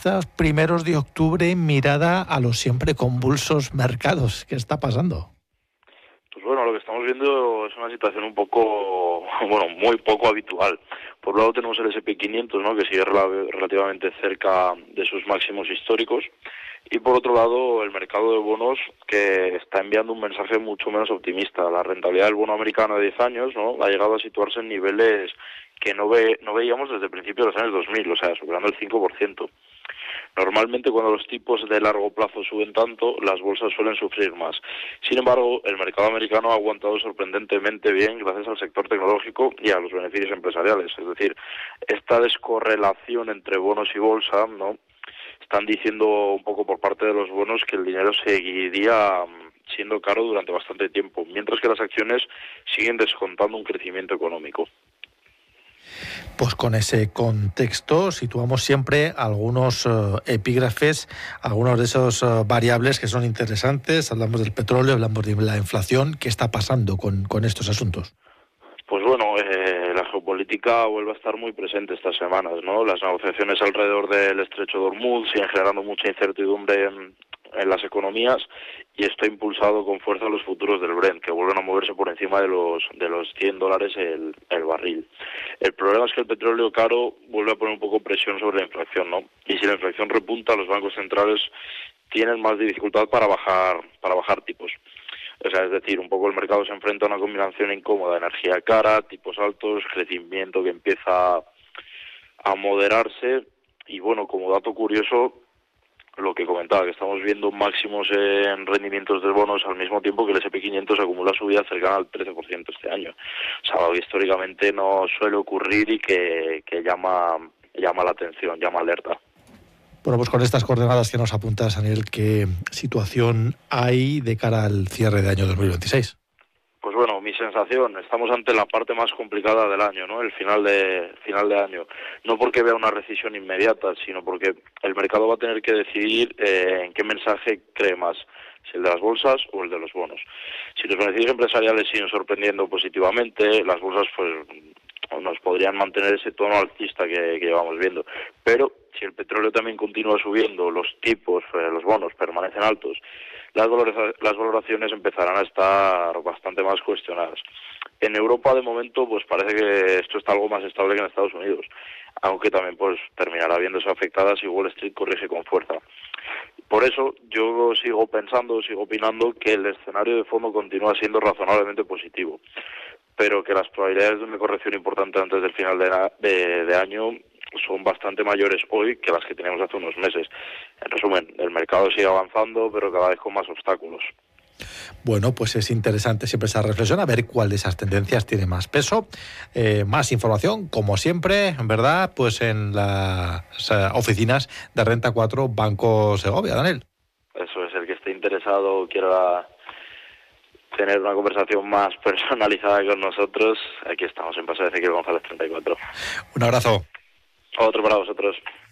estos primeros de octubre, mirada a los siempre convulsos mercados. ¿Qué está pasando? Pues bueno, lo que estamos viendo es una situación un poco, muy poco habitual. Por un lado tenemos el S&P 500, ¿no?, que sigue relativamente cerca de sus máximos históricos, y por otro lado el mercado de bonos, que está enviando un mensaje mucho menos optimista. La rentabilidad del bono americano de 10 años, ¿no?, ha llegado a situarse en niveles que no veíamos desde principios de los años 2000, o sea, superando el 5%. Normalmente cuando los tipos de largo plazo suben tanto, las bolsas suelen sufrir más. Sin embargo, el mercado americano ha aguantado sorprendentemente bien gracias al sector tecnológico y a los beneficios empresariales. Es decir, esta descorrelación entre bonos y bolsa, ¿no?, están diciendo un poco por parte de los bonos que el dinero seguiría siendo caro durante bastante tiempo, mientras que las acciones siguen descontando un crecimiento económico. Pues con ese contexto situamos siempre algunos epígrafes, algunos de esos variables que son interesantes. Hablamos del petróleo, hablamos de la inflación. ¿Qué está pasando con estos asuntos? Pues bueno, la geopolítica vuelve a estar muy presente estas semanas, ¿no? Las negociaciones alrededor del estrecho de Hormuz siguen generando mucha incertidumbre en las economías, y esto ha impulsado con fuerza los futuros del Brent, que vuelven a moverse por encima de los $100 el barril. El problema es que el petróleo caro vuelve a poner un poco presión sobre la inflación, ¿no? Y si la inflación repunta, los bancos centrales tienen más dificultad para bajar tipos. O sea, es decir, un poco el mercado se enfrenta a una combinación incómoda: energía cara, tipos altos, crecimiento que empieza a moderarse. Y bueno, como dato curioso, lo que comentaba, que estamos viendo máximos en rendimientos de bonos al mismo tiempo que el S&P 500 acumula subida cercana al 13% este año. O sea, algo que históricamente no suele ocurrir y que llama la atención, llama alerta. Bueno, pues con estas coordenadas que nos apuntas, Daniel, ¿qué situación hay de cara al cierre de año 2026? Pues bueno, mi sensación, estamos ante la parte más complicada del año, ¿no? El final de año. No porque vea una recesión inmediata, sino porque el mercado va a tener que decidir en qué mensaje cree más, si el de las bolsas o el de los bonos. Si los beneficios empresariales siguen sorprendiendo positivamente, las bolsas pues nos podrían mantener ese tono alcista que llevamos viendo. Pero si el petróleo también continúa subiendo, los tipos, los bonos permanecen altos, las valoraciones empezarán a estar bastante más cuestionadas. En Europa, de momento, pues parece que esto está algo más estable que en Estados Unidos, aunque también pues terminará viéndose afectada si Wall Street corrige con fuerza. Por eso yo sigo opinando que el escenario de fondo continúa siendo razonablemente positivo, pero que las probabilidades de una corrección importante antes del final de año son bastante mayores hoy que las que teníamos hace unos meses. En resumen, el mercado sigue avanzando, pero cada vez con más obstáculos. Bueno, pues es interesante siempre esa reflexión, a ver cuál de esas tendencias tiene más peso. Más información, como siempre, ¿verdad? Pues en las oficinas de Renta 4 Banco Segovia, Daniel. Eso es, el que esté interesado, quiera tener una conversación más personalizada con nosotros, aquí estamos en Paseo de Ezequiel González 34. Un abrazo. Otro para vosotros.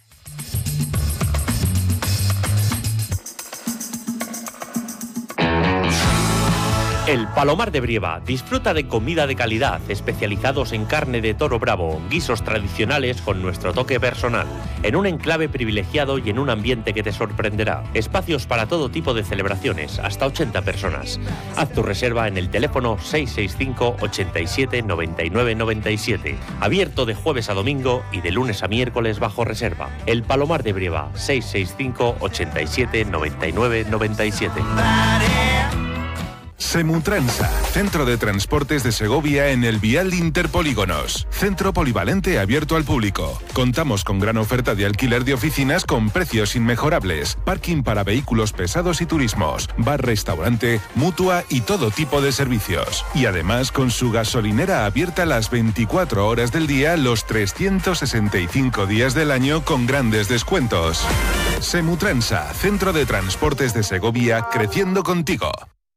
El Palomar de Brieva disfruta de comida de calidad, especializados en carne de toro bravo, guisos tradicionales con nuestro toque personal, en un enclave privilegiado y en un ambiente que te sorprenderá. Espacios para todo tipo de celebraciones, hasta 80 personas. Haz tu reserva en el teléfono 665 87 99 97. Abierto de jueves a domingo y de lunes a miércoles bajo reserva. El Palomar de Brieva, 665 87 99 97. Semutransa, centro de transportes de Segovia en el Vial Interpolígonos. Centro polivalente abierto al público. Contamos con gran oferta de alquiler de oficinas con precios inmejorables. Parking para vehículos pesados y turismos. Bar, restaurante, mutua y todo tipo de servicios. Y además con su gasolinera abierta las 24 horas del día, los 365 días del año con grandes descuentos. Semutransa, centro de transportes de Segovia, creciendo contigo.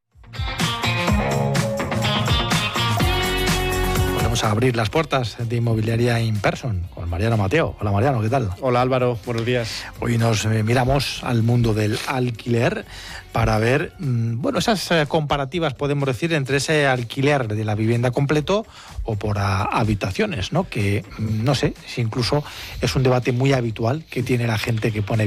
Vamos a abrir las puertas de Inmobiliaria Imperson con Mariano Mateo. Hola Mariano, ¿qué tal? Hola Álvaro, buenos días. Hoy nos miramos al mundo del alquiler para ver, esas comparativas, podemos decir, entre ese alquiler de la vivienda completo o por habitaciones, ¿no? Que no sé si incluso es un debate muy habitual que tiene la gente que pone